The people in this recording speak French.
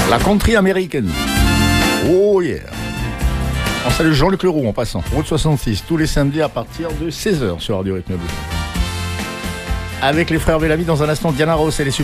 La country américaine. Oh yeah. On salue Jean-Luc Leroux en passant. Route 66, tous les samedis à partir de 16h sur Radio Rythme Bleu. Avec les frères Bellamy dans un instant, Diana Ross et les